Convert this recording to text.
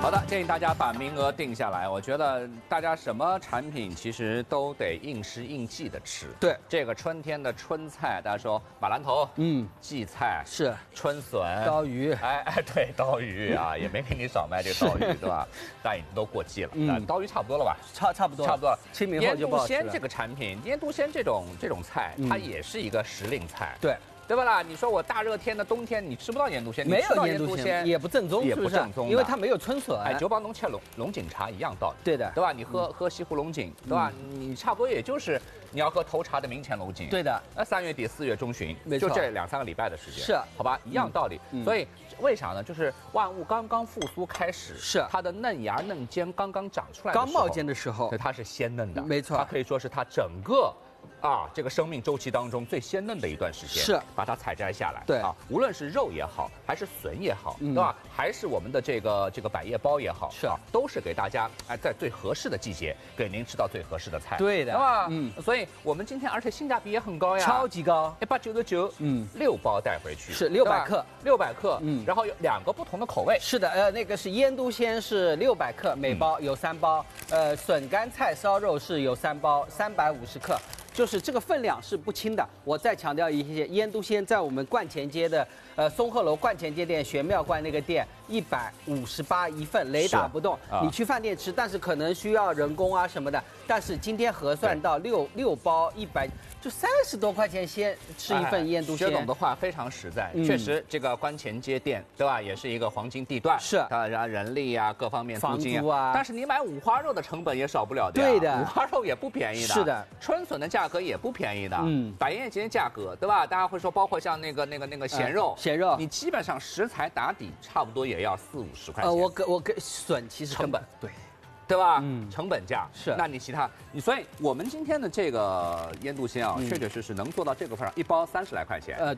好的，建议大家把名额定下来。我觉得大家什么产品其实都得应时应季的吃。 对， 这个春天的春菜，大家说马兰头，荠菜是春笋、 刀鱼， 对，刀鱼啊，也没给你少卖这个刀鱼，对吧？但已经都过季了，刀鱼差不多了吧？ 差不多了。清明后就不好吃了。 腌笃鲜这个产品，腌笃鲜这种菜，它也是一个时令菜。 对。 对吧啦？你说我大热天的冬天，你吃不到腌笃鲜， 没有腌笃鲜也不正宗， 也不正宗， 因为它没有春笋。 就帮侬吃龙井茶一样道理。 对的， 对吧？你喝西湖龙井，对吧？你差不多也就是你要喝头茶的明前龙井。 对的。 那3月底4月中旬，就这2、3个礼拜的时间， 是好吧？一样道理。所以为啥呢？就是万物刚刚复苏开始， 是它的嫩芽嫩尖刚刚长出来的时候， 刚冒尖的时候， 它是鲜嫩的， 没错。 它可以说是它整个。这个生命周期当中最鲜嫩的一段时间， 是把它采摘下来。 对无论是肉也好，还是笋也好，对吧？还是我们的这个百叶包也好， 是都是给大家在最合适的季节给您吃到最合适的菜。 对的， 对吧？所以我们今天而且性价比也很高呀， 超级高 ，199，6包带回去是600克 ，600克，然后有2个不同的口味。 是的，那个是腌笃鲜是600克，每包有3包，笋干菜烧肉是有3包，350克。就是这个分量是不轻的。我再强调一些，腌笃鲜在我们冠前街的松鹤楼冠前街店玄妙观那个店158一份，雷打不动。你去饭店吃，但是可能需要人工啊什么的。但是今天核算到6包100，就30多块钱先吃一份腌笃鲜。 薛总的话非常实在，确实这个冠前街店对吧，也是一个黄金地段， 是当然人力啊各方面租金啊， 但是你买五花肉的成本也少不了的。 对的， 五花肉也不便宜的。 是的， 春笋的价格也不便宜的。百叶结价格对吧？大家会说，包括像那个咸肉，你基本上食材打底差不多也要40-50块钱。 我跟笋其实成本对吧？成本价是。 那你其他所以我们今天的这个腌笃鲜啊，确确实实能做到这个份上，1包30来块钱。